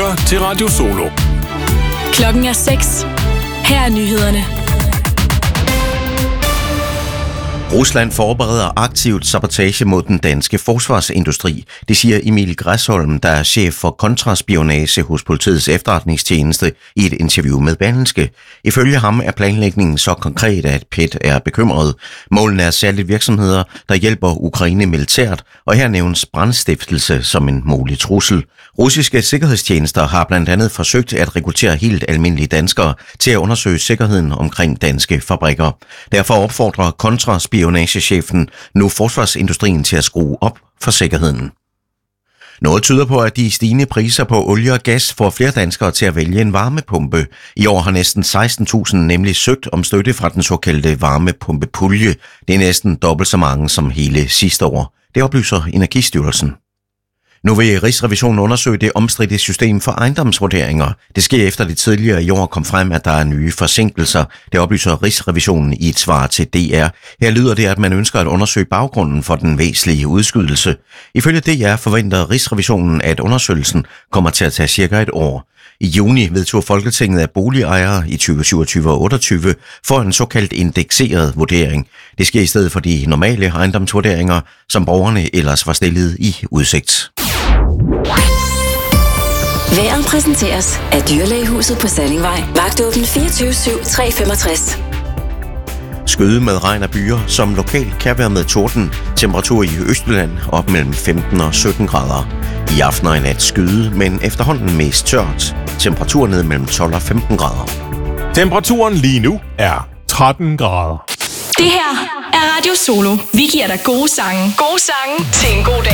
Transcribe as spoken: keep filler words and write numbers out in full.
lytter til Radio Solo. Klokken er seks. Her er nyhederne. Rusland forbereder aktivt sabotage mod den danske forsvarsindustri. Det siger Emil Græsholm, der er chef for kontraspionage hos politiets efterretningstjeneste, i et interview med Berlingske. Ifølge ham er planlægningen så konkret, at P E T er bekymret. Målene er særligt virksomheder, der hjælper Ukraine militært, og her nævnes brandstiftelse som en mulig trussel. Russiske sikkerhedstjenester har blandt andet forsøgt at rekruttere helt almindelige danskere til at undersøge sikkerheden omkring danske fabrikker. Derfor opfordrer kontraspionagechefen nu forsvarsindustrien til at skrue op for sikkerheden. Noget tyder på, at de stigende priser på olie og gas får flere danskere til at vælge en varmepumpe. I år har næsten seksten tusind nemlig søgt om støtte fra den såkaldte varmepumpepulje. Det er næsten dobbelt så mange som hele sidste år. Det oplyser Energistyrelsen. Nu vil Rigsrevisionen undersøge det omstridte system for ejendomsvurderinger. Det sker efter det tidligere i år kom frem, at der er nye forsinkelser. Det oplyser Rigsrevisionen i et svar til D R. Her lyder det, at man ønsker at undersøge baggrunden for den væsentlige udskydelse. Ifølge D R forventer Rigsrevisionen, at undersøgelsen kommer til at tage cirka et år. I juni vedtog Folketinget, at boligejere i tyve syvogtyve og otteogtyve får en såkaldt indekseret vurdering. Det sker i stedet for de normale ejendomsvurderinger, som borgerne ellers var stillet i udsigt. Vejret præsenteres af Dyrlægehuset på Sallingvej. Vagtåben fireogtyve syv tre femogtres. Skyde med regn og byer, som lokalt kan være med torden. Temperatur i Østjylland op mellem femten og sytten grader. I aften og i nat skyde, men efterhånden mest tørt. Temperatur ned mellem tolv og femten grader. Temperaturen lige nu er tretten grader. Det her er Radio Solo. Vi giver dig gode sange. Gode sange til en god dag.